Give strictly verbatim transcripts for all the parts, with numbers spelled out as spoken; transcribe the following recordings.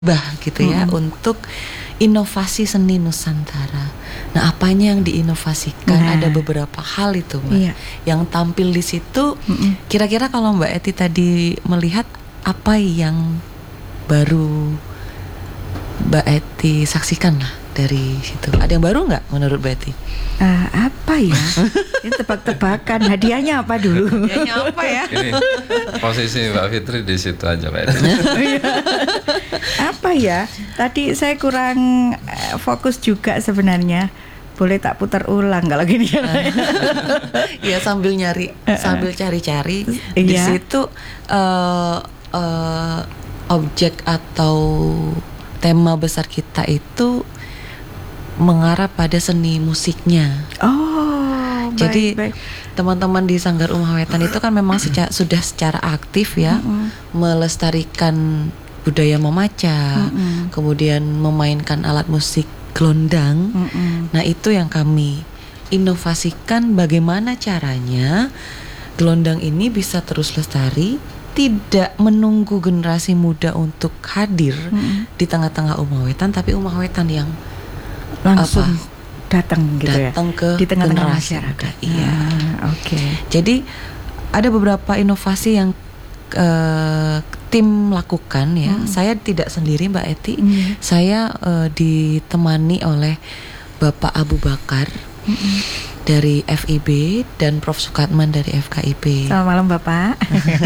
bah gitu ya Mm-mm. untuk inovasi seni Nusantara. Nah, apanya yang diinovasikan? Nah. Ada beberapa hal itu, Mbak. Iya. Yang tampil di situ. Mm-mm. Kira-kira kalau Mbak Eti tadi melihat apa yang baru Mbak Eti saksikan lah dari situ. Ada yang baru nggak menurut Mbak Eti? Uh, apa ya? Ini tebak-tebakan. Hadiahnya apa dulu? Hadiahnya apa ya? Ini posisi Mbak Fitri di situ aja, Pak. Apa ya? Tadi saya kurang uh, fokus juga sebenarnya. Boleh tak putar ulang kalau gini ya? Ya sambil nyari, sambil cari-cari di Iya. situ uh, uh, objek atau tema besar kita itu mengarah pada seni musiknya. Oh, Jadi baik, baik. teman-teman di Sanggar Umah Wetan itu kan memang seca- sudah secara aktif ya Mm-mm. melestarikan budaya memaca, Mm-mm. kemudian memainkan alat musik gelondang. Mm-mm. Nah, itu yang kami inovasikan, bagaimana caranya gelondang ini bisa terus lestari, tidak menunggu generasi muda untuk hadir Mm-mm. di tengah-tengah Umah Wetan, tapi Umah Wetan yang Langsung apa? datang gitu ya? datang ke Di tengah-tengah generasi masyarakat. muda. Iya. Ah, Oke. Jadi ada beberapa inovasi yang eh, tim lakukan ya. Mm. Saya tidak sendiri, Mbak Eti. Mm. Saya eh, ditemani oleh Bapak Abu Bakar Mm-mm. dari F I B dan Prof Sukatman dari F K I B. Selamat malam Bapak.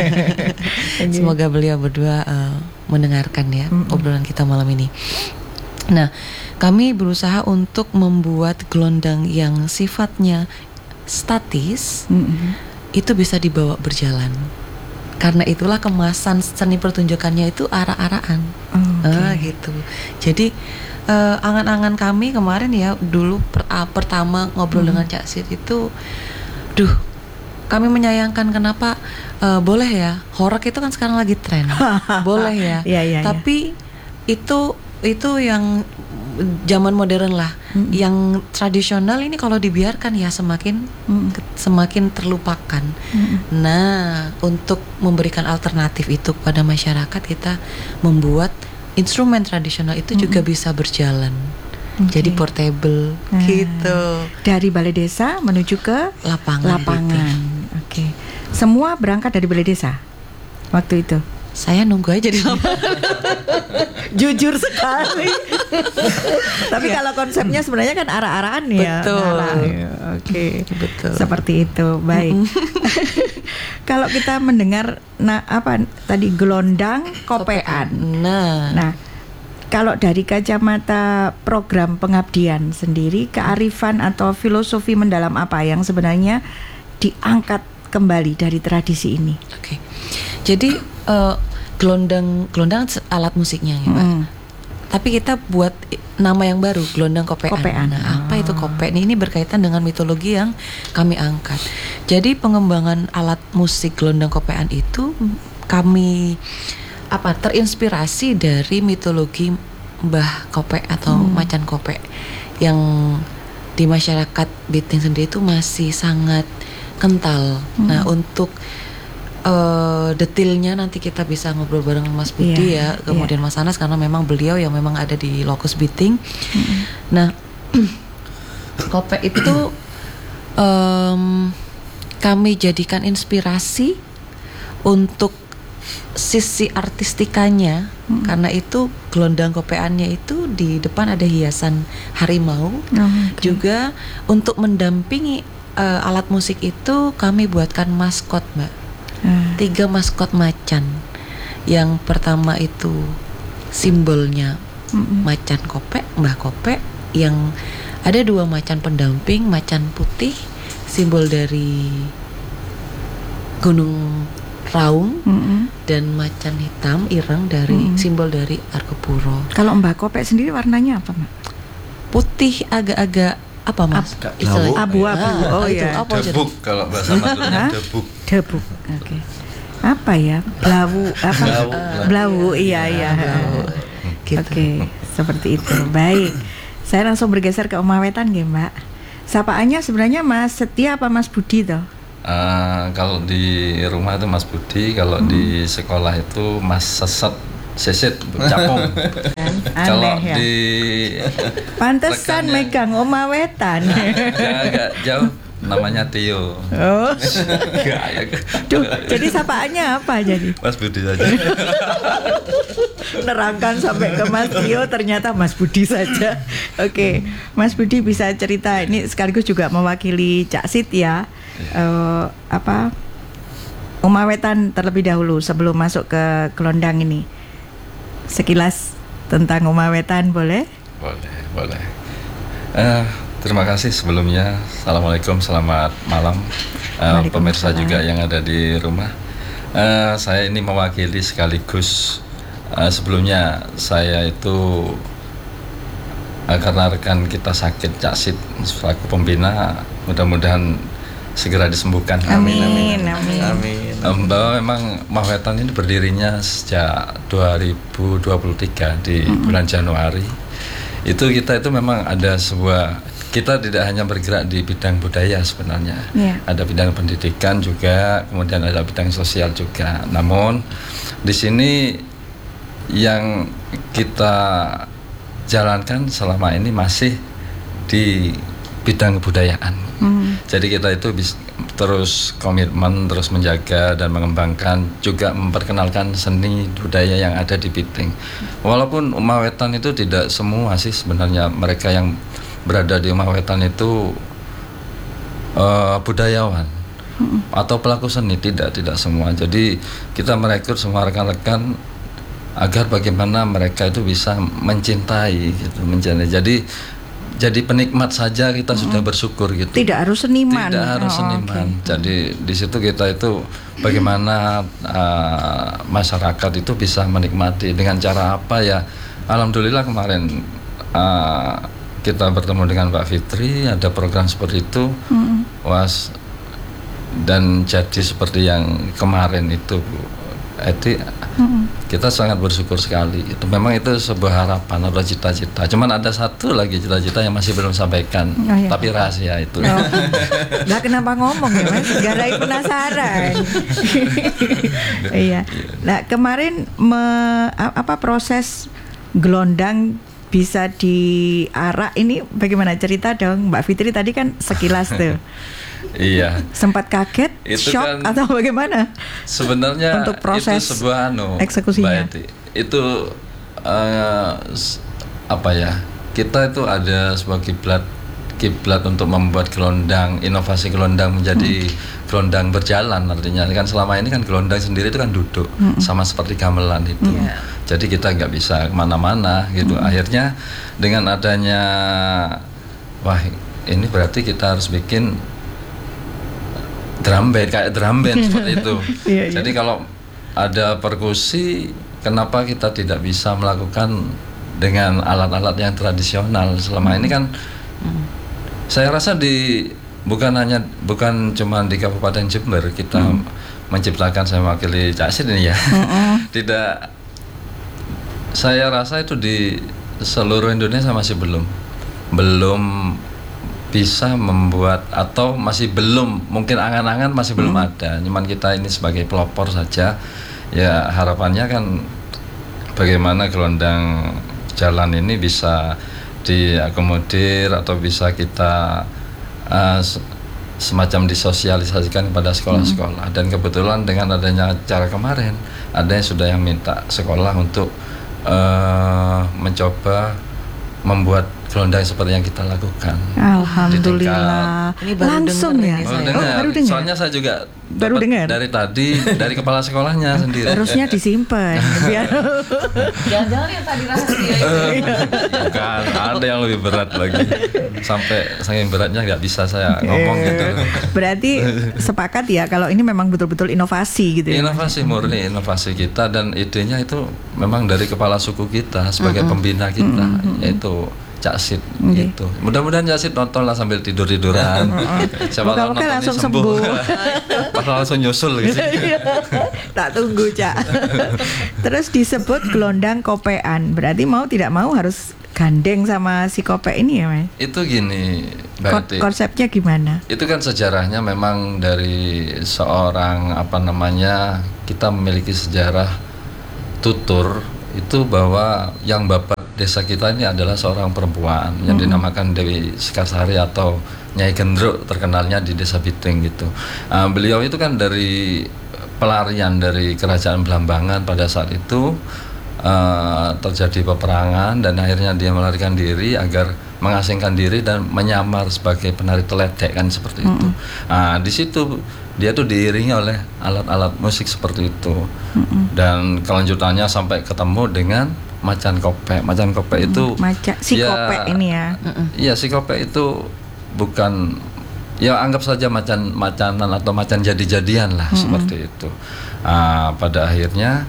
Semoga beliau berdua eh, mendengarkan ya Mm-mm. obrolan kita malam ini. Nah, kami berusaha untuk membuat gelondang yang sifatnya statis Mm-mm. itu bisa dibawa berjalan. Karena itulah kemasan seni pertunjukannya itu arah-arahan. Oh, oke. Ah, gitu. Jadi eh, angan-angan kami kemarin ya dulu per- ah, pertama ngobrol Hmm. dengan Cak Sid itu, duh, kami menyayangkan kenapa eh, boleh ya horor itu kan sekarang lagi tren, boleh ya. Iya, iya, Tapi itu itu yang zaman modern lah, Mm-mm. yang tradisional ini kalau dibiarkan ya semakin Mm-mm. semakin terlupakan. Mm-mm. Nah, untuk memberikan alternatif itu kepada masyarakat, kita membuat instrumen tradisional itu juga Mm-mm. bisa berjalan. Oke. Jadi portable Ah. gitu. Dari Balai Desa menuju ke Lapangan. lapangan. gitu. Oke. Semua berangkat dari Balai Desa waktu itu. Saya nunggu aja di lapangan. Jujur sekali. Tapi Ya. kalau konsepnya sebenarnya kan arah-arahan ya. Betul. Ngarah, ya. Oke. Betul. Seperti itu. Baik. Kalau kita mendengar nah apa tadi gelondang kopean. Nah, Nah, kalau dari kacamata program pengabdian sendiri, kearifan atau filosofi mendalam apa yang sebenarnya diangkat kembali dari tradisi ini? oke. Jadi eh, gelondang gelondang alat musiknya ya, Pak. Mm. Tapi kita buat i- nama yang baru, gelondang kopean. Kopean. Nah, apa Oh. itu kope? Ini, ini berkaitan dengan mitologi yang kami angkat. Jadi pengembangan alat musik gelondang kopean itu mm, kami apa terinspirasi dari mitologi Mbah Kope atau Hmm. Macan Kope yang di masyarakat Biting sendiri itu masih sangat kental. Hmm. Nah, untuk eh, detailnya nanti kita bisa ngobrol bareng Mas Budi Iya, ya, kemudian Mas Anas karena memang beliau yang memang ada di Lokus Biting. Mm. Nah, Kope itu em, kami jadikan inspirasi untuk sisi artistikanya. Mm. Karena itu gelondang kopeannya itu di depan ada hiasan harimau. Oh, oke. Juga untuk mendampingi eh, alat musik itu kami buatkan maskot, Mbak. Ah. Tiga maskot macan. Yang pertama itu simbolnya Mm-mm. macan kope, Mbah Kope. Yang ada dua macan pendamping, macan putih simbol dari Gunung Raung, Mm-mm. dan macan hitam ireng dari Mm-mm. simbol dari Argopuro. Kalau Mbak Kope sendiri warnanya apa, Mbak? Putih agak-agak apa Mas? Agak Istilahnya? blau. Abu-abu. Ah, Oh, itu iya. apa aja? Debuk kalau bahasa Maduranya Hah? debuk. Debuk. Oke. Apa ya? Blawu apa? Blau. Blawu, iya iya. Blau. Gitu. Oke, seperti itu. Baik. Saya langsung bergeser ke Umah Wetan nggih, Mbak. Sapaannya sebenarnya Mas Setia apa Mas Budi toh? Ah, kalau di rumah itu Mas Budi, kalau di sekolah itu Mas Seset. seset, capung. Kalau Aneh ya. di Pantesan rekannya- megang oma wetan. yang agak jauh namanya Tio. Oh, Enggak, ya. duh, jadi sapaannya apa jadi? Mas Budi saja. Nerangkan sampai ke Mas Tio, ternyata Mas Budi saja. Oke, Mas Budi bisa cerita ini sekaligus juga mewakili Cak Sid ya. Eh, apa? Oma wetan terlebih dahulu sebelum masuk ke gelondang ini. Sekilas tentang Oma wetan boleh? Boleh, boleh. Eh, terima kasih sebelumnya. Assalamualaikum, selamat malam eh, pemirsa Waalaikumsalam. juga yang ada di rumah. Eh, saya ini mewakili sekaligus eh, sebelumnya saya itu eh, karena rekan kita sakit, Cak Sid selaku pembina, mudah-mudahan segera disembuhkan. Amin, amin. Amin. Em, bahwa memang Mahwetan ini berdirinya sejak dua ribu dua puluh tiga di bulan Januari. Itu kita itu memang ada sebuah, kita tidak hanya bergerak di bidang budaya sebenarnya. Iya. Ada bidang pendidikan juga, kemudian ada bidang sosial juga. Namun di sini yang kita jalankan selama ini masih di bidang kebudayaan. Hmm. Jadi kita itu bis, terus komitmen, terus menjaga dan mengembangkan, juga memperkenalkan seni budaya yang ada di Piting. Walaupun Oma Wetan itu tidak semua sih sebenarnya mereka yang berada di Oma Wetan itu uh, budayawan atau pelaku seni, tidak, tidak semua. Jadi kita merekrut semua rekan-rekan agar bagaimana mereka itu bisa mencintai gitu, mencintai. Jadi jadi penikmat saja kita sudah bersyukur gitu. Tidak harus seniman. Tidak harus Oh, seniman. oke. Jadi di situ kita itu bagaimana uh, masyarakat itu bisa menikmati dengan cara apa ya? Alhamdulillah kemarin uh, kita bertemu dengan Mbak Fitri, ada program seperti itu. Hmm. Was dan jadi seperti yang kemarin itu, Bu Eti, Hmm. kita sangat bersyukur sekali. Itu memang itu sebuah harapan atau cita-cita. Cuman ada satu lagi cita-cita yang masih belum sampaikan, Oh, iya. tapi rahasia itu. Oh. Lah kenapa ngomong ya Mas? Garai penasaran. Iya. Nah kemarin me- a- apa proses gelondang bisa diarak ini bagaimana, cerita dong Mbak Fitri tadi kan sekilas tuh. Iya. Sempat kaget, Itu shock kan atau bagaimana? Sebenarnya Untuk proses itu sebuah anu, eksekusinya. Mbak Eti. Itu eh, s- apa ya? Kita itu ada sebuah kiblat kiblat untuk membuat gelondang, inovasi gelondang menjadi Hmm. gelondang berjalan. Artinya kan selama ini kan gelondang sendiri itu kan duduk, Hmm. sama seperti gamelan itu. Iya. Jadi kita nggak bisa kemana-mana gitu. Akhirnya dengan adanya, wah ini berarti kita harus bikin drum band, kayak drum band seperti itu. Iya, iya. Jadi kalau ada perkusi, kenapa kita tidak bisa melakukan dengan alat-alat yang tradisional? Selama ini kan saya rasa di bukan hanya bukan cuma di Kabupaten Jember kita menciptakan, saya mewakili Cak Sid ini ya. Tidak, saya rasa itu di seluruh Indonesia masih belum belum bisa membuat, atau masih belum, mungkin angan-angan masih belum ada. Cuman kita ini sebagai pelopor saja. Ya harapannya kan bagaimana gelondang jalan ini bisa diakomodir atau bisa kita uh, se- semacam disosialisasikan kepada sekolah-sekolah. Dan kebetulan dengan adanya acara kemarin, ada yang sudah yang minta sekolah untuk uh, mencoba membuat gelondang seperti yang kita lakukan. Alhamdulillah. Ini baru Langsung denger ya. ini Oh, saya. Oh, dengar. baru dengar. Soalnya saya juga Baru dapat dengar. dari tadi dari kepala sekolahnya sendiri. Harusnya disimpan biar Jangan-jangan yang tadi rahasia itu. Bukan, ada yang lebih berat lagi. Sampai saking beratnya nggak bisa saya ngomong gitu. berarti sepakat ya kalau ini memang betul-betul inovasi gitu ya. Inovasi murni, inovasi kita, dan idenya itu memang dari kepala suku kita sebagai pembina kita, yaitu Cak Sid Oke. gitu. Mudah-mudahan Cak Sid nonton lah sambil tidur-tiduran. Siapa tahu Moga-moga nontonnya langsung sembuh. sembuh. Pas langsung nyusul gitu. Tak tunggu Cak. Terus disebut gelondang kopean, berarti mau tidak mau harus gandeng sama si kope ini ya Mas? Itu gini, Mbak Kon- Eti. konsepnya gimana? Itu kan sejarahnya memang dari seorang apa namanya, kita memiliki sejarah tutur itu bahwa yang bapak desa kita ini adalah seorang perempuan yang Mm-mm. dinamakan Dewi Sikarsari atau Nyai Gendro, terkenalnya di Desa Biting gitu. Uh, beliau itu kan dari pelarian dari kerajaan Blambangan pada saat itu. Uh, terjadi peperangan dan akhirnya dia melarikan diri agar mengasingkan diri dan menyamar sebagai penari teledek kan seperti itu. Mm-mm. Nah, di situ dia tuh diiringi oleh alat-alat musik seperti itu. Mm-mm. Dan kelanjutannya sampai ketemu dengan macan kopek. Macan kopek itu Maca si ya, kopek ini ya. Iya, si kopek itu bukan, ya anggap saja macan macanan atau macan jadi-jadian lah. Mm-mm. Seperti itu. Nah, pada akhirnya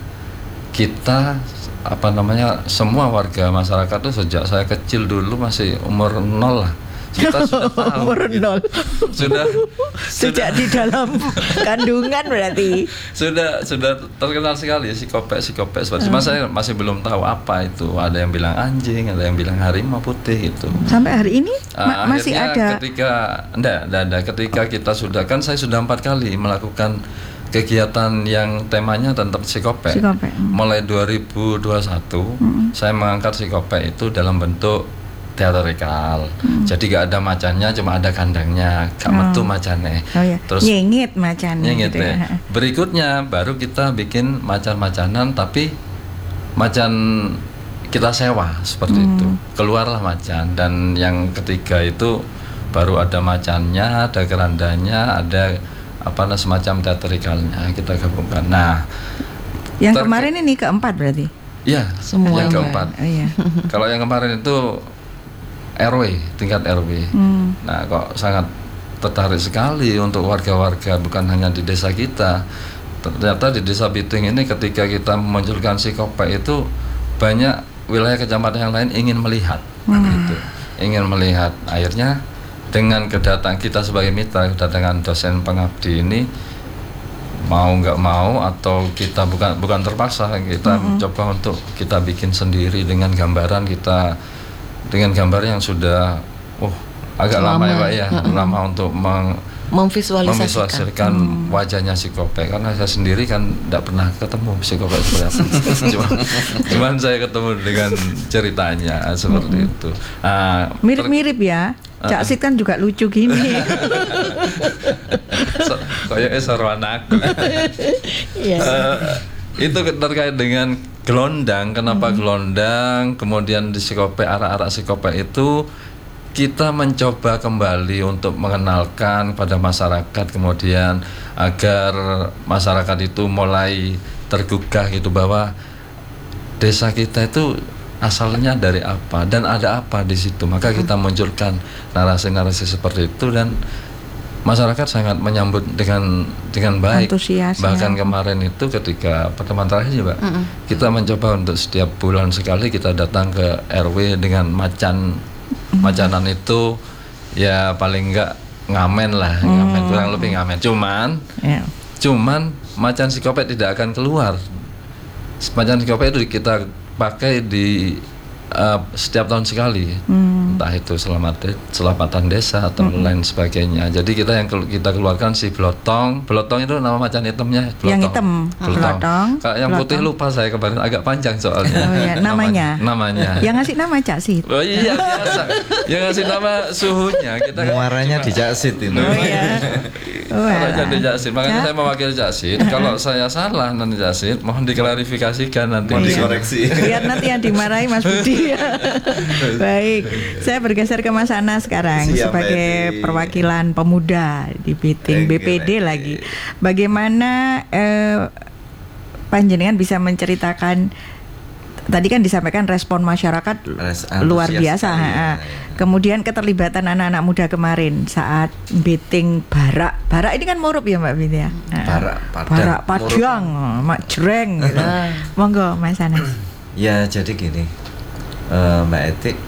kita apa namanya semua warga masyarakat tuh sejak saya kecil dulu masih umur nol lah kita sudah tahu umur gitu. nol sudah sejak sudah, di dalam kandungan berarti sudah sudah terkenal sekali si kopek si kopek seperti cuma saya masih belum tahu apa itu, ada yang bilang anjing, ada yang bilang harimau putih itu. sampai hari ini ma- Uh, masih ada. ketika enggak, enggak ada ketika kita sudah kan saya sudah empat kali melakukan kegiatan yang temanya tentang si kopek. Si kopek. Hmm. Mulai dua ribu dua puluh satu Hmm. saya mengangkat si kopek itu dalam bentuk teatrikal. Hmm. Jadi gak ada macannya, cuma ada kandangnya, gak Oh. metu macannya. Oh ya. Terus nyengit macan nyengit gitu ya. ya. Berikutnya baru kita bikin macan-macanan tapi macan kita sewa seperti Hmm. itu. Keluarlah macan, dan yang ketiga itu baru ada macannya, ada kerandanya, ada apa nah, semacam teatrikalnya kita gabungkan. Nah, Yang ter- kemarin ini keempat berarti. ya Semuanya. yang keempat. Oh iya. Kalau yang kemarin itu R W, tingkat R W. Hmm. Nah, kok sangat tertarik sekali untuk warga-warga bukan hanya di desa kita. Ternyata di Desa Biting ini ketika kita memunculkan si kopek itu banyak wilayah kecamatan yang lain ingin melihat, Hmm. gitu. Ingin melihat. Akhirnya dengan kedatangan kita sebagai mitra, kedatangan dosen pengabdi ini, mau nggak mau atau kita bukan bukan terpaksa, kita Mm-hmm. mencoba untuk kita bikin sendiri dengan gambaran kita, dengan gambar yang sudah oh agak lama, Lama. ya Pak ya, Mm-mm. lama untuk meng, Memvisualisasikan. memvisualisasikan wajahnya si kopek, karena saya sendiri kan tidak pernah ketemu si kopek seperti apa. Cuma, cuman saya ketemu dengan ceritanya seperti itu. Nah, Mirip-mirip ya. Cak Sid kan juga lucu gini. so, kayak sarwan aku. Iya. Eh, itu terkait dengan gelondang. Kenapa gelondang? Kemudian di Sikopek, arak-arak Sikopek itu kita mencoba kembali untuk mengenalkan pada masyarakat, kemudian agar masyarakat itu mulai tergugah gitu bahwa desa kita itu asalnya dari apa dan ada apa di situ. Maka kita munculkan narasi-narasi seperti itu dan masyarakat sangat menyambut dengan dengan baik. Antusias, Bahkan ya. kemarin itu ketika pertemuan terakhir Pak, Mm-mm. kita mencoba untuk setiap bulan sekali kita datang ke R W dengan macan. Macanan itu ya paling enggak ngamen lah, ngamen kurang lebih ngamen. Cuman Ya. cuman macan Sikopek tidak akan keluar. Macan Sikopek itu kita pakai di uh, setiap tahun sekali. Hmm. Entah itu selamat de- selamatan desa atau lain sebagainya. Jadi kita yang kelu- kita keluarkan si blotong. Blotong itu nama macan hitamnya. Blotong. Yang hitam, blotong. Kalau yang putih Blotong. lupa saya kemarin, agak panjang soalnya. Oh ya, namanya. Namanya. Yang ngasih nama Cak Sid. Oh iya biasa. Yang ngasih nama suhunya kita kan Muaranya cuma- di Jaksit ini. Oh iya. Oh, Kalau alah. jadi Jaksit, makanya Ya. saya mewakili Jaksit. Kalau saya salah nanti Jaksit, mohon diklarifikasikan nanti. Mau Iya. dikoreksi. Biar nanti yang dimarahi Mas Budi. Baik, saya bergeser ke Mas Ana sekarang Siap, sebagai Edi. perwakilan pemuda di Biting B P D Oke, lagi. Bagaimana eh, panjenengan bisa menceritakan, tadi kan disampaikan respon masyarakat Res- luar antusias biasa. sekali, ha, ha. ya. Kemudian keterlibatan anak-anak muda kemarin saat Biting Barak. Barak ini kan murup ya Mbak Binti ya. Ha. Barak, Padang, Barak Padang, Mak Jreng gitu. Monggo Mas Anas. Ya jadi gini, eh, Mbak Etik.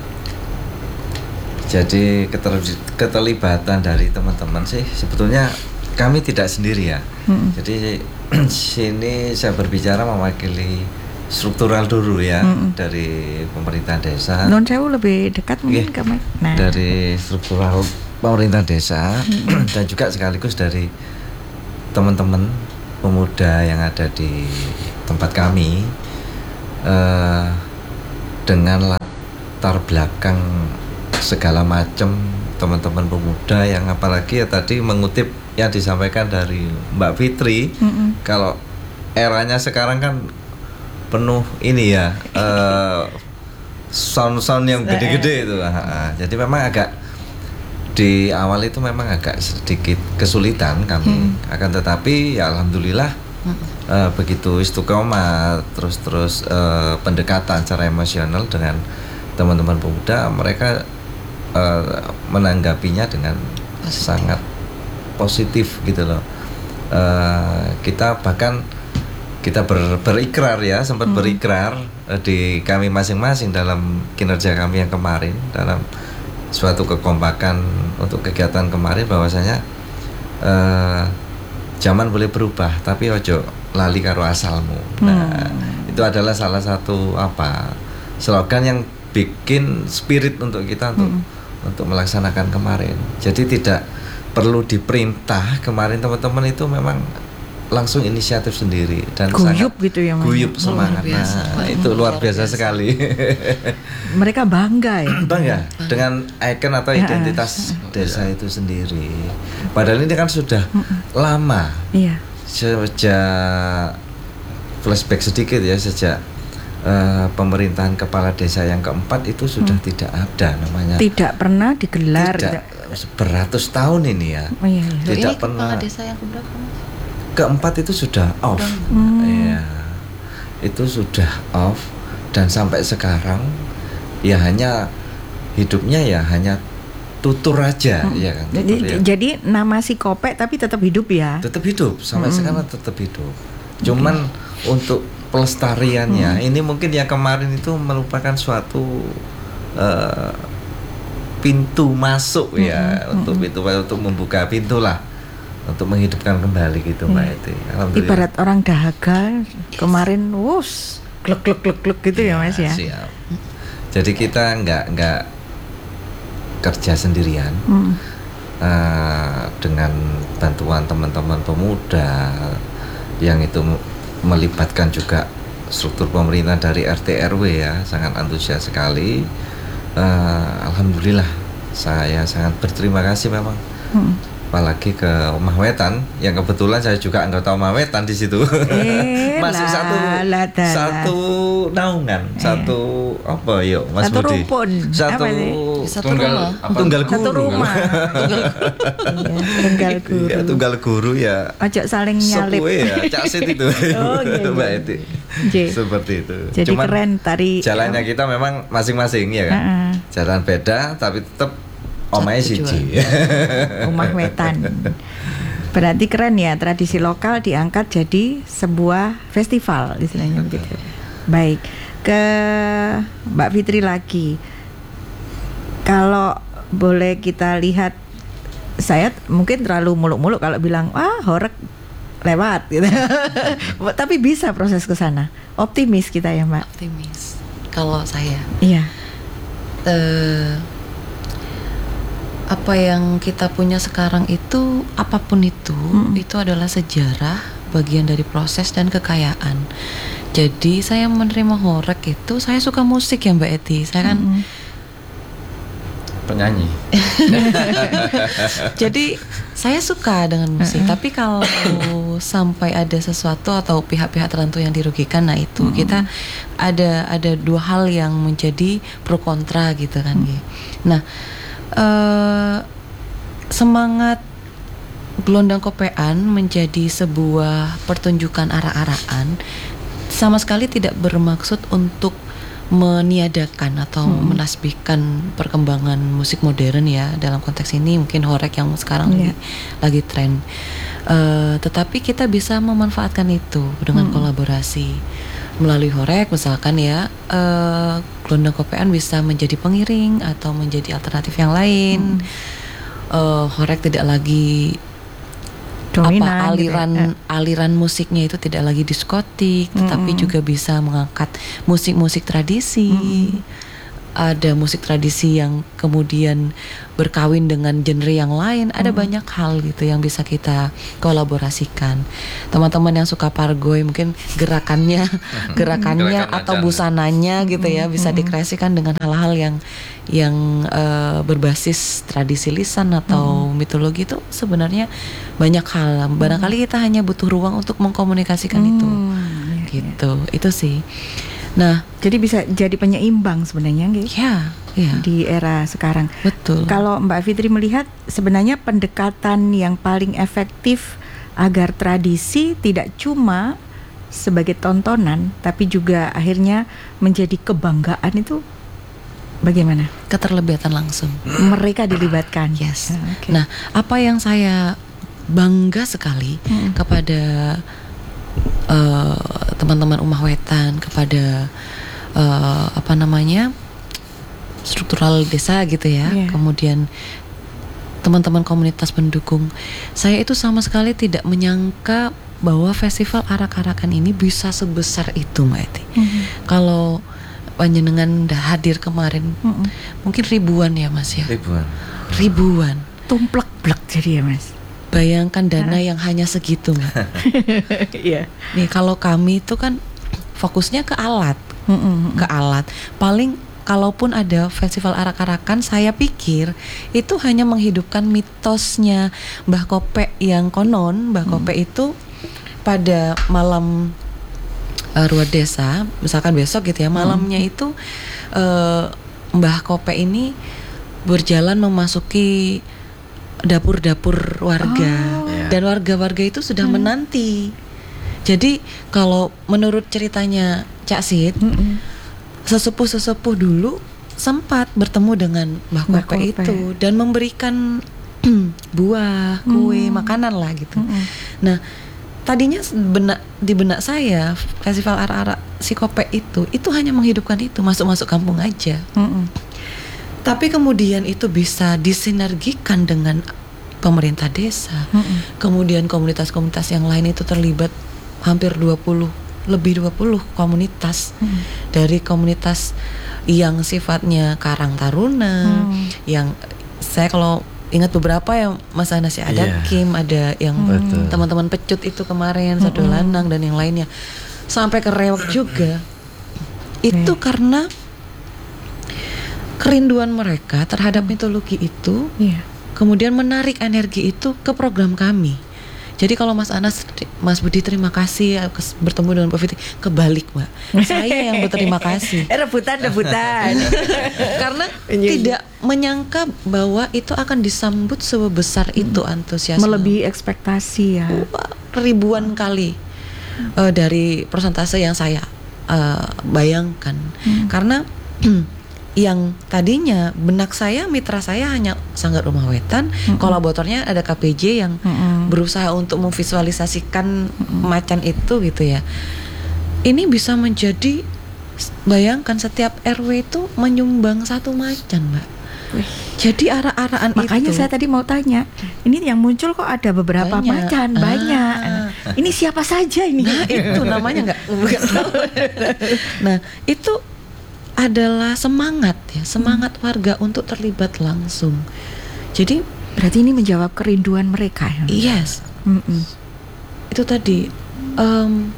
Jadi keter- keterlibatan dari teman-teman sih sebetulnya kami tidak sendiri ya. Mm. Jadi sini saya berbicara mewakili struktural dulu ya Mm-mm. dari pemerintah desa. Non Sewu lebih dekat mungkin Nggih. ke Mike. Nah, Dari struktural pemerintah desa dan juga sekaligus dari teman-teman pemuda yang ada di tempat kami. uh, dengan latar belakang segala macam teman-teman pemuda yang apalagi ya tadi mengutip yang disampaikan dari Mbak Fitri, mm-hmm. kalau eranya sekarang kan penuh ini ya uh, sound-sound yang gede-gede itu, jadi memang agak di awal itu memang agak sedikit kesulitan kami, hmm. akan tetapi ya alhamdulillah hmm. uh, begitu istiqomah terus-terus uh, pendekatan secara emosional dengan teman-teman pemuda, mereka uh, menanggapinya dengan positif. Sangat positif gitu loh. Uh, kita bahkan kita ber, berikrar ya sempat hmm. berikrar uh, di kami masing-masing dalam kinerja kami yang kemarin dalam suatu kekompakan untuk kegiatan kemarin bahwasanya uh, zaman boleh berubah tapi ojo lali karo asalmu. Nah, hmm. itu adalah salah satu apa slogan yang bikin spirit untuk kita untuk hmm. untuk melaksanakan kemarin. Jadi tidak perlu diperintah, kemarin teman-teman itu memang langsung inisiatif sendiri dan guyup sangat gitu ya, guyup semangat. Nah, itu luar biasa, biasa sekali. Mereka bangga ya. Bangga dengan ikon atau identitas ya. Desa itu sendiri. Padahal ini kan sudah mm-mm. lama. Iya. Sejak flashback sedikit ya, sejak uh, pemerintahan kepala desa yang keempat itu sudah hmm. tidak ada namanya. Tidak pernah digelar. Tidak, beratus tahun ini ya. Oh, iya, iya. Tidak ini pernah. Kepala desa yang keberapa? Keempat itu sudah off. Hmm. Ya. Itu sudah off dan sampai sekarang ya hanya hidupnya ya hanya tutur aja, hmm. ya kan. Tutur, jadi, ya. jadi nama si Kopek tapi tetap hidup ya. Tetap hidup sampai hmm. sekarang tetap hidup. Cuman okay. untuk pelestariannya hmm. ini mungkin yang kemarin itu merupakan suatu uh, pintu masuk ya, hmm. untuk pintu untuk membuka pintu lah untuk menghidupkan kembali gitu hmm. Mbak Eti. Ibarat orang dahaga kemarin wus glek glek glek glek gitu ya, ya Mas ya. Siap. Jadi kita nggak nggak kerja sendirian, hmm. uh, dengan bantuan teman-teman pemuda yang itu melibatkan juga struktur pemerintah dari R T R W ya, sangat antusias sekali. Uh, Alhamdulillah saya sangat berterima kasih memang. Hmm. Apalagi ke Omah Wetan yang kebetulan saya juga anggota Omah Wetan di situ. Eh, masih lah, satu lah, satu naungan, eh. satu apa yuk Mas satu Budi? Rumpun. Satu satu tunggal rumah. apa? Tunggal guru. Satu rumah. Tunggal guru. Ya, tunggal guru ya. Ojo saling nyalip. Sepue ya, Cak Sit itu. Oh, iya, Mbak Eti. J. Seperti itu. Jadi cuman keren tari. Jalannya kita memang masing-masing ya kan. Uh-uh. Jalan beda tapi tetap Omahnya siji. Omah Wetan. Berarti keren ya, tradisi lokal diangkat jadi sebuah festival istilahnya begitu. Baik, ke Mbak Fitri lagi. Kalau boleh kita lihat, saya mungkin terlalu muluk-muluk kalau bilang wah horeg lewat gitu. Tapi bisa proses ke sana. Optimis kita ya, Mbak. Optimis. Kalau saya. Iya. Uh, apa yang kita punya sekarang itu apapun itu hmm. itu adalah sejarah, bagian dari proses dan kekayaan. Jadi saya menerima horeg itu, saya suka musik ya Mbak Eti, saya kan hmm. penyanyi. Jadi saya suka dengan musik, tapi kalau sampai ada sesuatu atau pihak-pihak tertentu yang dirugikan, nah itu hmm. kita ada ada dua hal yang menjadi pro kontra gitu kan. Hmm. Nah, Uh, semangat Gelondang Kopean menjadi sebuah pertunjukan arak-arakan sama sekali tidak bermaksud untuk meniadakan atau hmm. menasbihkan perkembangan musik modern ya, dalam konteks ini mungkin horeg yang sekarang yeah. lagi, lagi tren, uh, tetapi kita bisa memanfaatkan itu dengan hmm. kolaborasi melalui horeg misalkan ya, uh, Gelondang Kopean bisa menjadi pengiring atau menjadi alternatif yang lain. hmm. uh, Horeg tidak lagi dominan, apa aliran gitu ya. aliran musiknya itu tidak lagi diskotik, hmm. tetapi juga bisa mengangkat musik-musik tradisi, hmm. ada musik tradisi yang kemudian berkawin dengan genre yang lain. Ada Hmm. banyak hal gitu yang bisa kita kolaborasikan. Teman-teman yang suka pargoy mungkin gerakannya, gerakannya Gerakan atau macan. busananya gitu ya bisa dikreasikan dengan hal-hal yang yang eh, berbasis tradisi lisan atau mitologi itu sebenarnya banyak hal. Barangkali kita hanya butuh ruang untuk mengkomunikasikan itu. Hmm, iya, Gitu. Itu sih. Nah, Jadi bisa jadi penyeimbang sebenarnya nggih, ya, ya, di era sekarang. betul. Kalau Mbak Fitri melihat sebenarnya pendekatan yang paling efektif agar tradisi tidak cuma sebagai tontonan tapi juga akhirnya menjadi kebanggaan itu bagaimana? Keterlibatan langsung. Mereka dilibatkan. Yes. Ah, oke. Nah, apa yang saya bangga sekali Mm-mm. kepada eh, teman-teman Umah Wetan, kepada eh, apa namanya struktural desa gitu ya, Iya. kemudian teman-teman komunitas pendukung, saya itu sama sekali tidak menyangka bahwa festival arak-arakan ini bisa sebesar itu, Mbak Eti. Mhm. Kalau panjenengan dah hadir kemarin, Mm-mm. mungkin ribuan ya Mas ya, Ribuan. ribuan. Tumplek-blek jadi ya Mas. Bayangkan dana yang hanya segitu, Mbak. Iya. Nih kalau kami itu kan fokusnya ke alat, Mm-mm. ke alat. Paling kalaupun ada festival arak-arakan, saya pikir itu hanya menghidupkan mitosnya Mbah Kope yang konon Mbah Kope itu pada malam uh, Ruat Desa, misalkan besok gitu ya, malamnya itu uh, Mbah Kope ini berjalan memasuki dapur-dapur warga Oh. Iya. dan warga-warga itu sudah menanti. Jadi kalau menurut ceritanya Cak Sid, Mm-mm. sesepuh-sesepuh dulu sempat bertemu dengan Mbah Mbah Kope Kope. itu dan memberikan buah, kue, Hmm. makanan lah gitu. Mm-mm. Nah, tadinya benak, di benak saya festival arak-arak si Kope itu itu hanya menghidupkan itu, masuk-masuk kampung aja. Mm-mm. Tapi kemudian itu bisa disinergikan dengan pemerintah desa. Mm-mm. Kemudian komunitas-komunitas yang lain itu terlibat, hampir dua puluh, lebih dua puluh komunitas. Mm. Dari komunitas yang sifatnya Karang Taruna, Hmm. yang saya kalau ingat beberapa ya Mas Anas ya, ada Iya. Kim, ada yang Betul. teman-teman Pecut itu kemarin, Sado Lanang dan yang lainnya, sampai ke Rewek juga. Itu Oke. karena kerinduan mereka terhadap mitologi itu, Iya. kemudian menarik energi itu ke program kami. Jadi kalau Mas Anas, Mas Budi terima kasih kes- bertemu dengan Mbak Fitri, kebalik Mbak, saya yang berterima kasih. Eh, rebutan, rebutan. Karena Iya, tidak menyangka bahwa itu akan disambut sebesar itu antusiasme. Melebihi ekspektasi ya. Wah, ribuan kali eh, dari persentase yang saya eh, bayangkan. Karena yang tadinya benak saya, mitra saya hanya Sanggar Umah Wetan, kolaboratornya ada K P J yang Mm-mm. berusaha untuk memvisualisasikan macan itu gitu ya. Ini bisa menjadi, bayangkan setiap R W itu menyumbang satu macan, Mbak. Wih. Jadi arah-arahan Makanya itu. saya tadi mau tanya, ini yang muncul kok ada beberapa Banyak. macan, Ah. banyak. Ini siapa saja ini? Nah itu namanya nggak nggak tahu. Nah itu adalah semangat ya, semangat warga untuk terlibat langsung. Jadi Berarti ini menjawab kerinduan mereka ya. yes, Mm-mm. itu tadi em,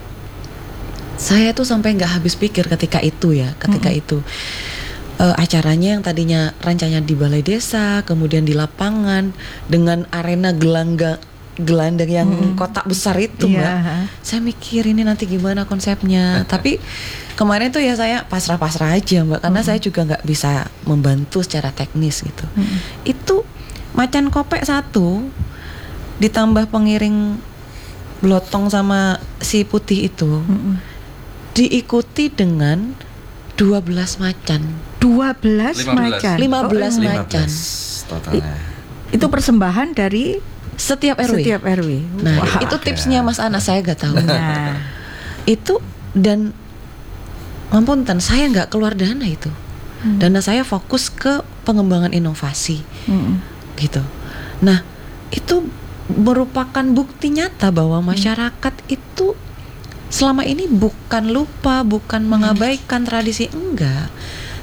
saya tuh sampai nggak habis pikir ketika itu ya, ketika itu Eh, acaranya yang tadinya rencananya di balai desa, kemudian di lapangan dengan arena gelangga gelandang yang Mm. kotak besar itu, Iya. Mbak. Saya mikir ini nanti gimana konsepnya. Tapi kemarin tuh ya saya pasrah-pasrah aja, Mbak, karena saya juga nggak bisa membantu secara teknis gitu. Mm. Itu macan kopek satu ditambah pengiring blotong sama si putih itu Mm-mm. diikuti dengan dua belas macan. dua belas lima belas. macan. lima belas Oh, lima macan. belas totalnya. Itu persembahan dari Setiap R W. setiap R W. Nah, Wah. itu tipsnya Mas Anas, saya nggak tahu. Nah, Itu dan ngapunten, saya nggak keluar dana itu. Hmm. Dana saya fokus ke pengembangan inovasi mm-mm. gitu. Nah, itu merupakan bukti nyata bahwa masyarakat itu selama ini bukan lupa, bukan mengabaikan tradisi, enggak.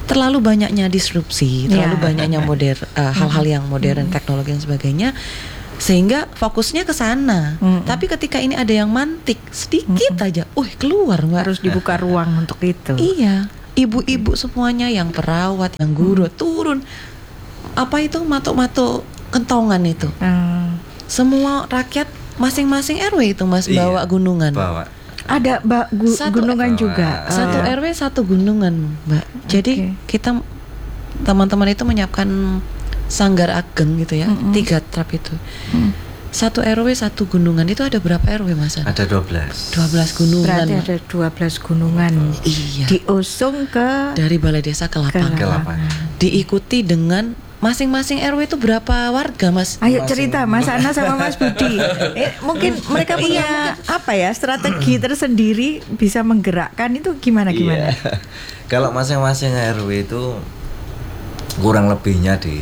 terlalu banyaknya disrupsi, terlalu Ya. banyaknya modern, uh, hal-hal yang modern, teknologi dan sebagainya, sehingga fokusnya ke sana. Mm-mm. Tapi ketika ini ada yang mantik sedikit aja, uh keluar Mbak. Harus dibuka ruang untuk itu. Iya, ibu-ibu semuanya yang perawat, yang guru turun. Apa itu matuk-matuk kentongan itu? Hmm. Semua rakyat masing-masing R W itu Mas Iya, bawa gunungan. Bawa. Ada ba- gu- Satu- gunungan Bawa. juga. Satu Oh. R W satu gunungan, Mbak. Jadi Oke. kita teman-teman itu menyiapkan sanggar ageng gitu ya, Mm-mm. tiga trap itu. Hmm. Satu R W satu gunungan itu ada berapa R W Mas? Ada dua belas. dua belas gunungan. Berarti Mbak. ada dua belas gunungan. Iya. Diusung ke Dari balai desa ke ke lapangan. Ke lapangan. Diikuti dengan masing-masing R W itu berapa warga, Mas? Ayo cerita Mas Ana sama Mas Budi. Eh, mungkin mereka punya apa ya strategi tersendiri bisa menggerakkan itu gimana gimana? Iya. Kalau masing-masing R W itu kurang lebihnya di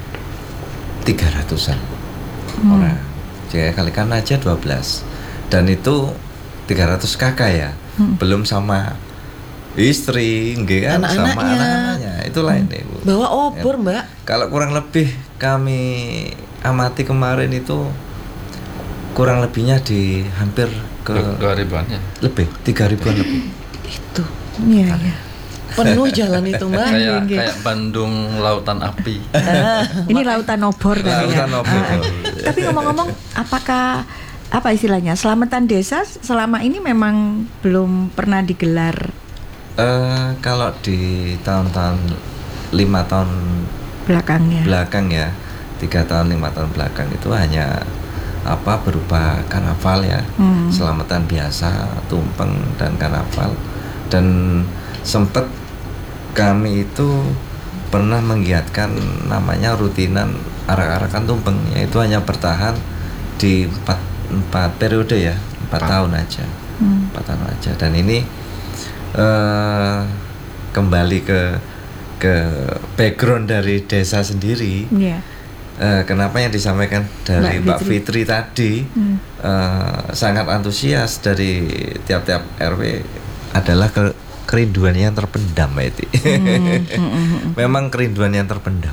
tiga ratusan Hmm. orang. Jadi kalikan aja dua belas. Dan itu tiga ratus kakak ya. Hmm. Belum sama istri, nggih kan, sama Anak-anaknya. anak-anaknya. Itu lain Ibu. Bawa obor, Ya. Mbak. Kalau kurang lebih kami amati kemarin itu kurang lebihnya di hampir ke dua ribuan ya. lebih tiga ribuan lebih. Itu Iya iya. penuh jalan itu, Mbak. Kayak nggih. kayak Bandung lautan api. Ini lautan obor kan ya. Lautan obor. Ah, tapi ngomong-ngomong, apakah apa istilahnya selamatan desa selama ini memang belum pernah digelar Eh, kalau di tahun-tahun lima tahun belakangnya? belakang ya, tiga tahun lima tahun belakang itu hanya apa berupa karnaval ya, Hmm. selamatan biasa, tumpeng dan karnaval. Dan sempat kami itu pernah menggiatkan namanya rutinan arak-arakan tumpeng, yaitu hanya bertahan di empat empat periode ya, empat tahun aja, Hmm. empat tahun aja. Dan ini eh, kembali ke ke background dari desa sendiri. Iya. Eh, kenapa yang disampaikan dari Mbak Mbak Fitri. Fitri tadi Hmm. eh, sangat antusias dari tiap-tiap R W adalah ke, kerinduan yang terpendam, Mbak Eti. Hmm, hmm, hmm, hmm. Memang kerinduan yang terpendam.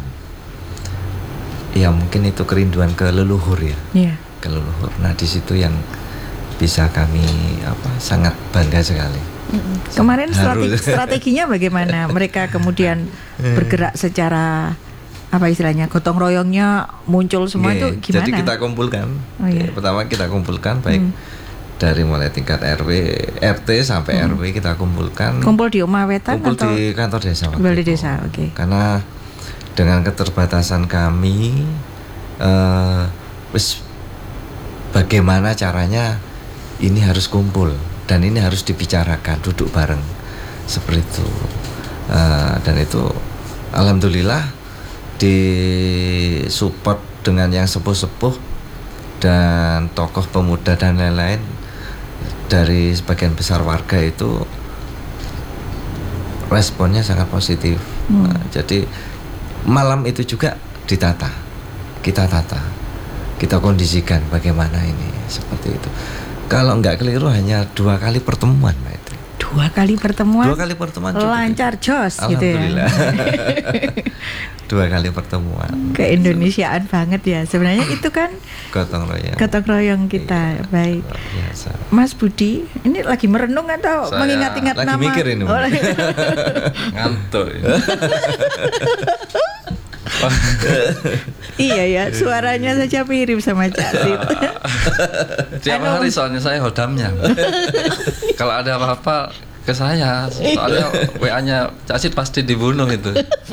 Ya mungkin itu kerinduan ke leluhur ya, Iya. ke leluhur. Nah di situ yang bisa kami apa sangat bangga sekali. Kemarin Haru. strategi, strateginya bagaimana? Mereka kemudian bergerak secara apa istilahnya gotong royongnya muncul semua Oke, itu gimana? Jadi kita kumpulkan. Oh, iya. Pertama kita kumpulkan baik Hmm. dari mulai tingkat R W, R T sampai R W kita kumpulkan. Kumpul di Oma Wetan Kumpul atau di kantor desa. waktu Balai itu. desa? Oke. Karena dengan keterbatasan kami, eh, wis bagaimana caranya ini harus kumpul dan ini harus dibicarakan, duduk bareng seperti itu. Eh, dan itu alhamdulillah disupport dengan yang sepuh-sepuh dan tokoh pemuda dan lain-lain dari sebagian besar warga itu responnya sangat positif. Hmm. Nah, jadi malam itu juga ditata, kita tata, kita kondisikan bagaimana ini seperti itu. Kalau nggak keliru hanya dua kali pertemuan, Mbak Itu. Dua kali pertemuan. Dua kali pertemuan cukup. Lancar jos gitu ya. Alhamdulillah. Dua kali pertemuan. Keindonesiaan banget ya. Sebenarnya itu kan Gotong royong. gotong royong kita. Iya, Baik. luar biasa. Mas Budi, ini lagi merenung atau Saya mengingat-ingat lagi nama? mikir ini, Bu. Oh, lagi- Ngantuk ini. iya ya, suaranya saja mirip sama Cak Sid. Tiap Anu- hari soalnya saya hodamnya. Kalau ada apa-apa ke saya, soalnya W A-nya Cak Sid pasti dibunuh itu.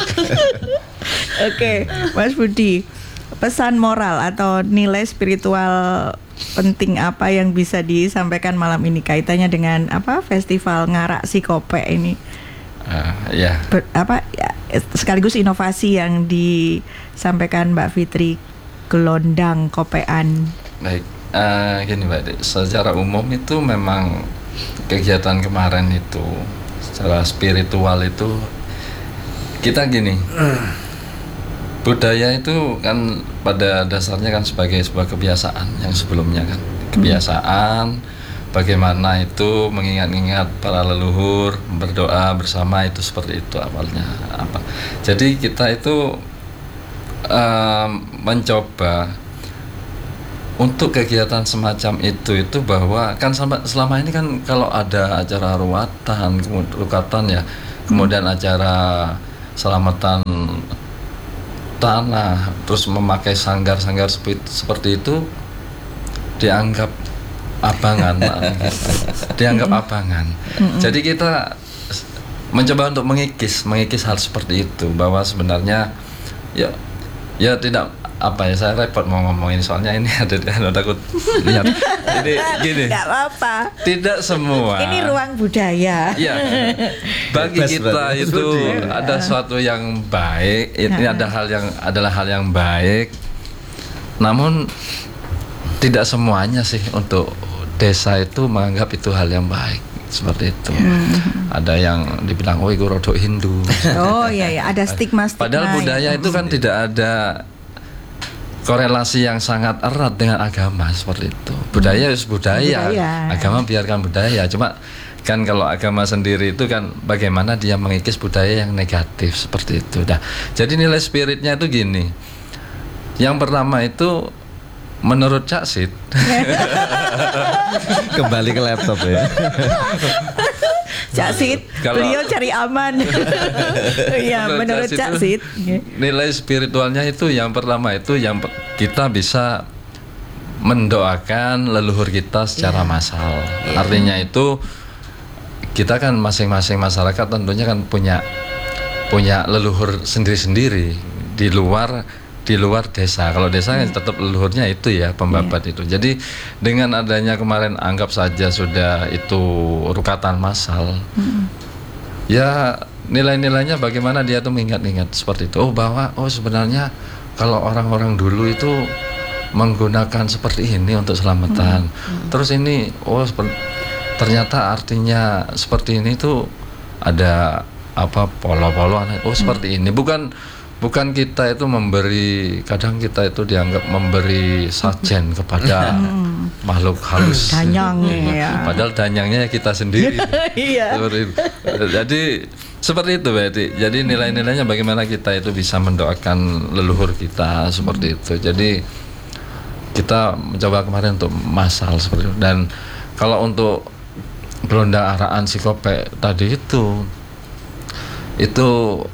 Oke, Mas Budi, pesan moral atau nilai spiritual penting apa yang bisa disampaikan malam ini kaitannya dengan apa festival Ngarak Si Kope ini? Ah, ya. Ber- apa ya, sekaligus inovasi yang disampaikan Mbak Fitri Gelondang Kopean. Baik, eh, gini Mbak, Dik. Secara umum itu memang kegiatan kemarin itu secara spiritual itu kita gini, budaya itu kan pada dasarnya kan sebagai sebuah kebiasaan yang sebelumnya kan kebiasaan, bagaimana itu mengingat-ingat para leluhur, berdoa bersama, itu seperti itu awalnya apa. Jadi kita itu uh, mencoba untuk kegiatan semacam itu itu bahwa kan selama, selama ini kan kalau ada acara ruatan, kemudian rukatan ya, kemudian acara selamatan tanah, terus memakai sanggar-sanggar seperti, seperti itu dianggap abangan, dianggap abangan. Jadi kita mencoba untuk mengikis, mengikis hal seperti itu, bahwa sebenarnya ya, ya tidak apa ya, saya repot mau ngomong ini soalnya ini ada ada takut lihat. Jadi gini. Enggak apa-apa. Tidak semua. Ini ruang budaya. Iya. Bagi Bebas kita banget. itu ada suatu yang baik, ini ada hal yang adalah hal yang baik. Namun tidak semuanya sih untuk desa itu menganggap itu hal yang baik. Seperti itu. Hmm. Ada yang dibilang oh itu rodok Hindu. Oh iya ya, ada stigma-stigma. Padahal budaya ya. itu kan tidak ada korelasi yang sangat erat dengan agama seperti itu. Budaya is budaya. budaya. Agama biarkan budaya. Cuma kan kalau agama sendiri itu kan bagaimana dia mengikis budaya yang negatif seperti itu. Nah, jadi nilai spiritnya itu gini. Yang pertama itu menurut Cak Sid Kembali ke laptop ya. Cak Sid, Kalau- beliau cari aman. Iya, menurut Cak Sid. Nilai spiritualnya itu yang pertama itu yang pe- kita bisa mendoakan leluhur kita secara massal. Artinya itu kita kan masing-masing masyarakat tentunya kan punya punya leluhur sendiri-sendiri di luar di luar desa. Kalau desa kan tetap leluhurnya itu ya pembabat itu. Jadi dengan adanya kemarin anggap saja sudah itu rukatan massal. Ya nilai-nilainya bagaimana dia tuh mengingat-ingat seperti itu. Oh bahwa oh sebenarnya kalau orang-orang dulu itu menggunakan seperti ini untuk selamatan. Terus ini oh seper- ternyata artinya seperti ini tuh ada apa polo-polo. Oh seperti ini. Bukan Bukan kita itu memberi, kadang kita itu dianggap memberi sajen kepada makhluk halus. Danyang ya. Padahal danyangnya kita sendiri. Iya. Seperti itu. Jadi seperti itu berarti. Jadi nilai-nilainya bagaimana kita itu bisa mendoakan leluhur kita seperti itu. Jadi kita mencoba kemarin untuk massal seperti itu. Dan kalau untuk gelondang araan si Kopek tadi itu itu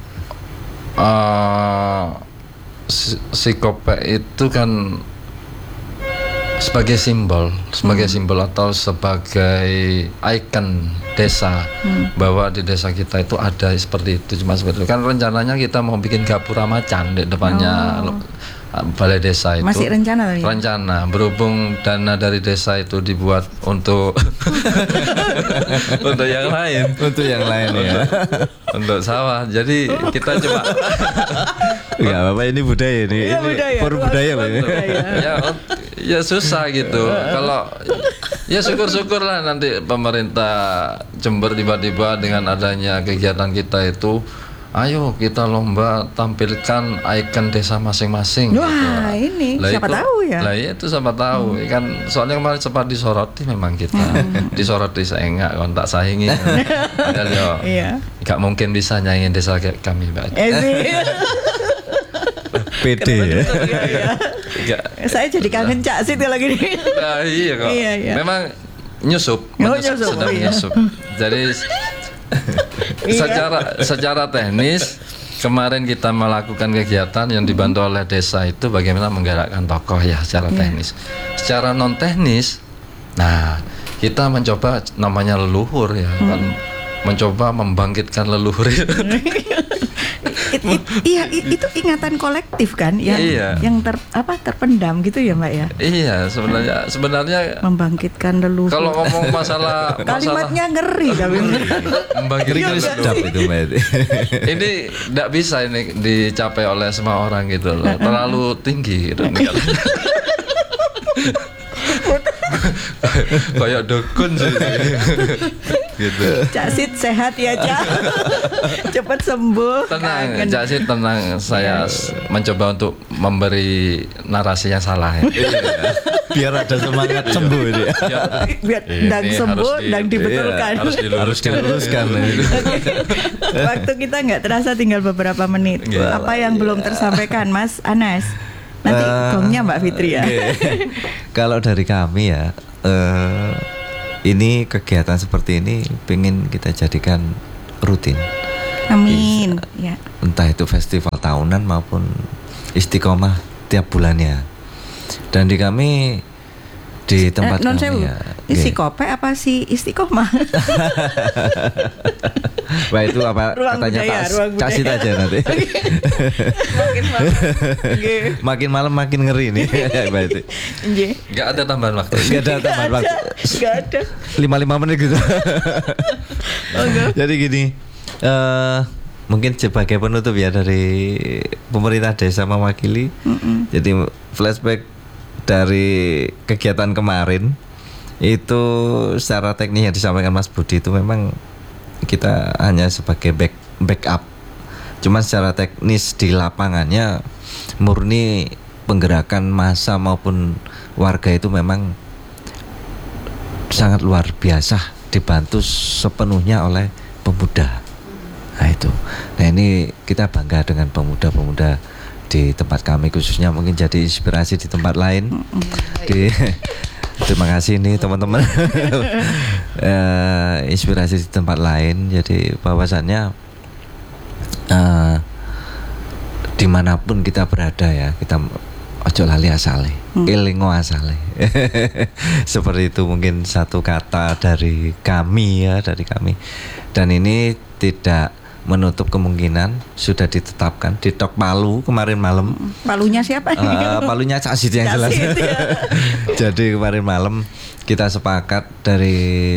Uh, si, si Kopek itu kan sebagai simbol, sebagai hmm. simbol atau sebagai ikon desa hmm. bahwa di desa kita itu ada seperti itu, cuma seperti itu. Kan rencananya kita mau bikin gapura macan di depannya oh. balai desa itu. Masih rencana tadi? Rencana, berhubung dana dari desa itu dibuat untuk untuk yang lain, Untuk yang lain ya. untuk sawah. Jadi kita coba Enggak apa-apa, ini budaya ini. Iya, Ini budaya. for budaya loh ini. ya, ya susah gitu. Kalau ya syukur-syukur lah nanti pemerintah Jember tiba-tiba dengan adanya kegiatan kita itu, ayo kita lomba tampilkan ikon desa masing-masing. Wah, gitu. ini Lah siapa itu- tahu ya. Lah iya itu siapa tahu. Kan soalnya kemarin sempat disoroti memang kita. Disoroti saya enggak kontak saingi. Padahal yo Iya. enggak mungkin bisa nyanyiin desa kayak kami, Mbak. Eh sih. Pede ya. Iya, iya. Enggak. Saya jadi kangen Cak Sid kalau gini. Nah, iya kok. Iya, iya. Memang nyusup, Oh, menyusup, nyusup, sedang oh, iya. menyusup. Jadi secara secara teknis kemarin kita melakukan kegiatan yang dibantu oleh desa itu bagaimana menggerakkan tokoh ya secara teknis. Secara non teknis, nah kita mencoba namanya leluhur ya kan, mencoba membangkitkan leluhur. It- it- iya, i- itu ingatan kolektif kan yang Iya. yang ter, apa terpendam gitu ya, Mbak ya. Iya sebenarnya sebenarnya Membangkitkan leluhur. kalau ngomong masalah masalah Kalimatnya ngeri tapi. membangkitkan Iya, Sedap itu Mbak. ini tidak bisa ini dicapai oleh semua orang gitu loh, terlalu tinggi gitu. Kayak dukun sih. gitu. Cak Sid sehat ya Cak. Cepat sembuh. Tenang, Kangen. Cak Sid, tenang. Saya s- mencoba untuk memberi narasi yang salah ya. Biar ada semangat sembuh ini. Ya, Biar ini ndang sembuh, harus di- ndang dibetulkan. Harus diluruskan. Harus diluruskan. Waktu kita nggak terasa tinggal beberapa menit. Iya. Apa yang belum tersampaikan Mas Anas? Nanti Eh, gongnya Mbak Fitri ya. oke. Kalau dari kami ya, eh, ini kegiatan seperti ini pengen kita jadikan rutin. Amin. Ya. Entah itu festival tahunan maupun istiqomah tiap bulannya. Dan di kami di tempat Eh, non kami sewu. ya. Isi oke. kope apa sih istiqomah? Wah itu apa Ruang katanya budaya, tas, ruang casit budaya. aja nanti. Makin malam. Oke. Makin malam makin ngeri nih. Mbak itu. Nggih. Nggak ada tambahan waktu. Nggak ada tambahan waktu. Nggak ada. lima puluh lima menit gitu. Jadi gini, eh mungkin sebagai penutup ya dari pemerintah desa mewakili. Mm-mm. Jadi flashback dari kegiatan kemarin itu secara teknis yang disampaikan Mas Budi itu memang kita hanya sebagai back backup. Cuman secara teknis di lapangannya murni penggerakan massa maupun warga itu memang sangat luar biasa, dibantu sepenuhnya oleh pemuda. Nah itu. Nah ini kita bangga dengan pemuda-pemuda di tempat kami, khususnya mungkin jadi inspirasi di tempat lain. Di, terima kasih nih teman-teman. Eh, inspirasi di tempat lain. Jadi bahwasannya eh, dimanapun kita berada ya, kita ojo lali asale, elingo asale. Seperti itu mungkin satu kata dari kami ya, dari kami. Dan ini tidak menutup kemungkinan sudah ditetapkan di Tok Palu kemarin malam. Palunya siapa? Eh, palunya Cak Sid yang jelas. Cak Sid, ya. Jadi kemarin malam kita sepakat dari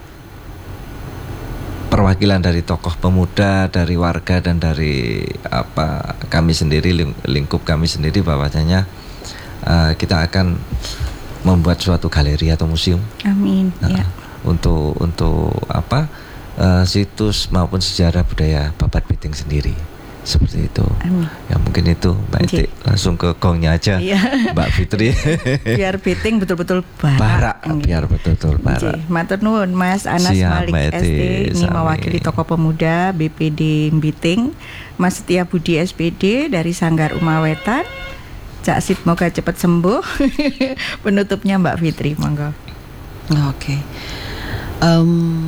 perwakilan dari tokoh pemuda, dari warga dan dari apa kami sendiri, ling- lingkup kami sendiri bahwasanya eh, kita akan membuat suatu galeri atau museum. Amin. Nah, Ya. untuk untuk apa eh, situs maupun sejarah budaya Babat Piting sendiri seperti itu. Amin. Ya mungkin itu Mbak Oke. Iti langsung ke gongnya aja. Iya. Mbak Fitri. Biar Piting betul-betul barak. Barak, Nggih. biar betul-betul barak. Nggih, matur nuwun Mas Anas Siap, Malik Mbak S D Eti, ini sami. mewakili Tokoh Pemuda B P D Mbiting, Mas Setia Budi S P D dari Sanggar Umawetan. Cak Sid moga cepat sembuh. Penutupnya Mbak Fitri, monggo. Oke. Em,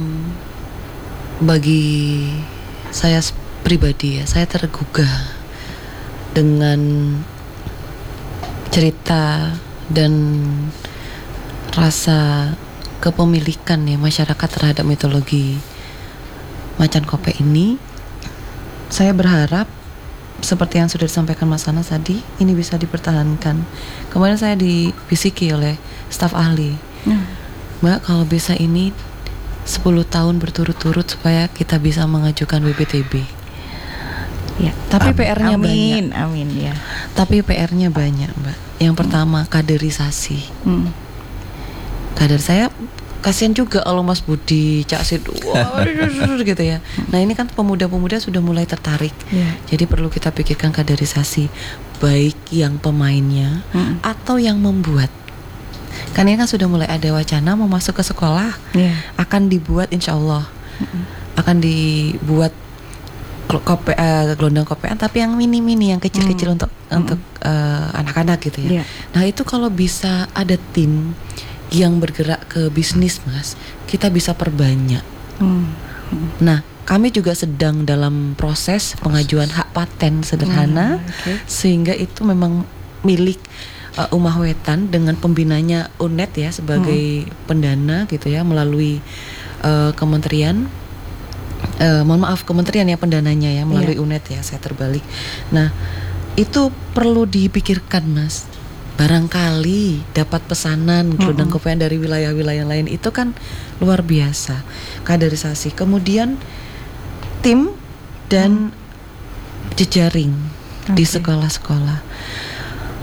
bagi saya s- pribadi ya, saya tergugah dengan cerita dan rasa kepemilikan ya masyarakat terhadap mitologi Macan Kope ini. Saya berharap seperti yang sudah disampaikan Mas Anas tadi, ini bisa dipertahankan. Kemarin saya dibisiki oleh staf ahli, Mbak, kalau bisa ini sepuluh tahun berturut-turut supaya kita bisa mengajukan W P T B. Ya, Tapi P R-nya banyak. Amin, amin ya. Tapi P R-nya banyak, Mbak. Yang pertama, kaderisasi. Hmm. Kader saya kasihan juga kalau Mas Budi, Cak Sid, wah, gitu ya. Nah ini kan pemuda-pemuda sudah mulai tertarik. Ya. Jadi perlu kita pikirkan kaderisasi, baik yang pemainnya Mm. atau yang membuat. Kan ini kan sudah mulai ada wacana mau masuk ke sekolah, Ya. akan dibuat insya Allah, akan dibuat klo- kope, eh, gelondong kopean, tapi yang mini-mini, yang kecil-kecil untuk untuk eh, anak-anak gitu ya. Iya. Nah itu kalau bisa ada tim yang bergerak ke bisnis, Mas, kita bisa perbanyak. Hmm. Nah, kami juga sedang dalam proses pengajuan hak paten sederhana, Hmm, oke. sehingga itu memang milik uh, Umah Wetan dengan pembinanya U N E D ya sebagai pendana gitu ya, melalui uh, kementerian. Uh, mohon maaf, kementerian ya pendananya ya, melalui Iya. U N E D ya, saya terbalik. Nah, itu perlu dipikirkan, Mas. Barangkali dapat pesanan gelondong kopean dari wilayah-wilayah lain, itu kan luar biasa. Kaderisasi, kemudian tim dan jejaring di Oke. sekolah-sekolah.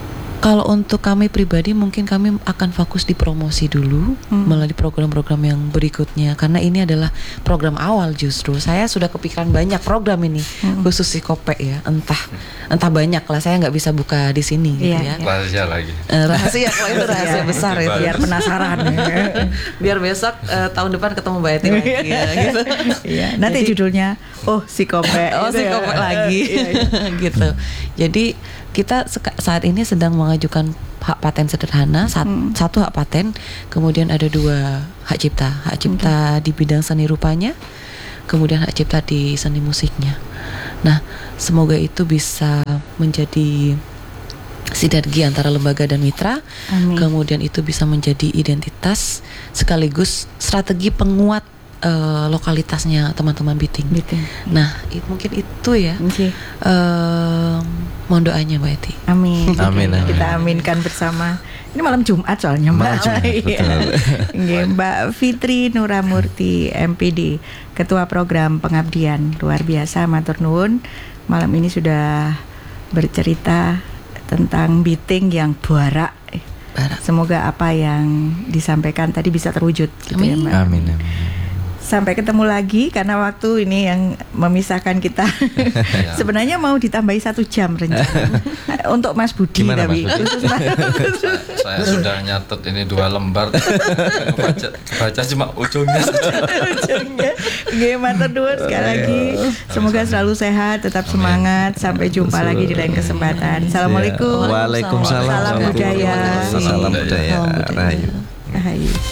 Kalau untuk kami pribadi mungkin kami akan fokus di promosi dulu Hmm. melalui program-program yang berikutnya, karena ini adalah program awal. Justru saya sudah kepikiran banyak program ini Hmm. khusus psikope ya, entah entah banyak lah, saya nggak bisa buka di sini gitu Iya, ya. iya. Rahasia lagi. Eh, rahasia, kalau itu rahasia Iya. besar itu. Biar penasaran. Biar besok eh, tahun depan ketemu Mbak Eti lagi ya, gitu. Iya, nanti Jadi- judulnya oh psikope. Oh, Gitu ya. psikope lagi. Iya, iya. Gitu. Jadi kita seka- saat ini sedang mengajukan hak paten sederhana, sat- Hmm. satu hak paten, kemudian ada dua hak cipta, hak cipta di bidang seni rupanya, kemudian hak cipta di seni musiknya. Nah, semoga itu bisa menjadi sinergi antara lembaga dan mitra, Amin. kemudian itu bisa menjadi identitas sekaligus strategi penguat eh, lokalitasnya teman-teman Biting. Biting. Nah, i- mungkin itu ya. Oke. Eh, mohon doanya Mbak Eti. Amin. Amin, amin. Kita aminkan bersama. Ini malam Jumat soalnya Mbak. Malam Jumat, Iya. betul. Nggih, Mbak Fitri Nuramurti M P D, Ketua Program Pengabdian. Luar biasa, matur nuwun. Malam ini sudah bercerita tentang Biting yang buarak. Barak. Semoga apa yang disampaikan tadi bisa terwujud gitu ya, Amin. Mbak. Amin, amin. Sampai ketemu lagi karena waktu ini yang memisahkan kita. Sebenarnya mau ditambahi satu jam rencana untuk Mas Budi Gimana, tapi Mas Budi? khusus Mas- Saya sudah nyatet ini dua lembar. baca, baca cuma ujungnya saja. ujungnya. Nggih, matur nuwun sekali lagi. Semoga selalu sehat, tetap semangat. Sampai jumpa lagi di lain kesempatan. Assalamualaikum. Waalaikumsalam. Salam budaya. Salam budaya. Salam budaya. Rahayu. Rahayu.